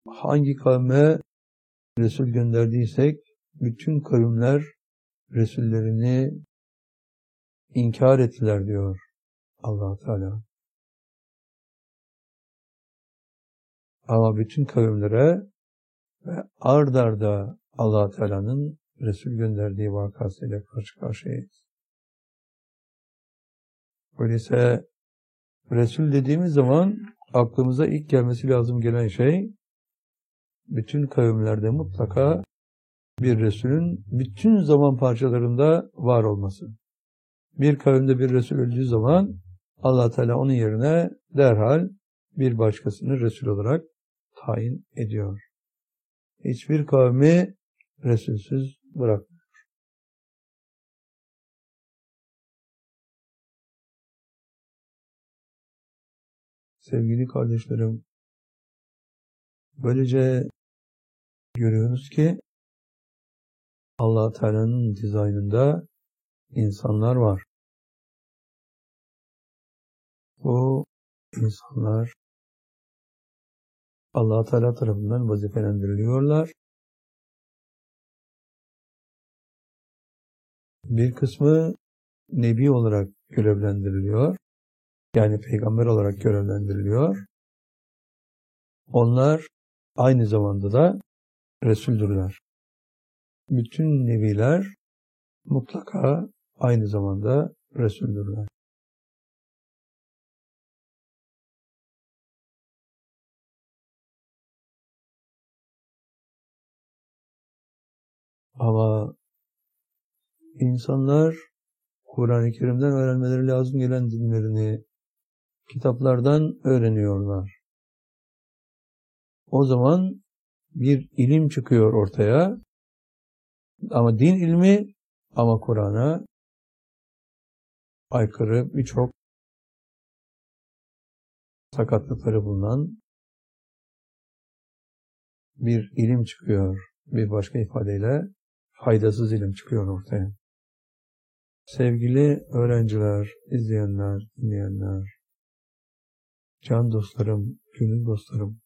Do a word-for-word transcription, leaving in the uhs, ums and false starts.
hangi kavme Resul gönderdiysek bütün kavimler Resullerini inkar ettiler diyor Allah Teala. Ama bütün kavimlere ve ard arda Allah Teala'nın Resul gönderdiği vakasıyla karşı karşıyayız. Öyleyse Resul dediğimiz zaman aklımıza ilk gelmesi lazım gelen şey, bütün kavimlerde mutlaka bir Resulün bütün zaman parçalarında var olması. Bir kavimde bir Resul öldüğü zaman Allah Teala onun yerine derhal bir başkasını Resul olarak tayin ediyor. Hiçbir kavmi Resulsüz bırakmıyor. Sevgili kardeşlerim, böylece görüyoruz ki Allah Teala'nın dizaynında insanlar var. Bu insanlar Allah Teala tarafından vazifelendiriliyorlar. Bir kısmı Nebi olarak görevlendiriliyor. Yani peygamber olarak görevlendiriliyor. Onlar aynı zamanda da Resuldürler. Bütün Nebiler mutlaka aynı zamanda Resuldürler. Ama insanlar Kur'an-ı Kerim'den öğrenmeleri lazım gelen dinlerini kitaplardan öğreniyorlar. O zaman bir ilim çıkıyor ortaya. Ama din ilmi ama Kur'an'a aykırı birçok sakatlıkları bulunan bir ilim çıkıyor. Bir başka ifadeyle faydasız ilim çıkıyor ortaya. Sevgili öğrenciler, izleyenler, dinleyenler, can dostlarım, gönül dostlarım,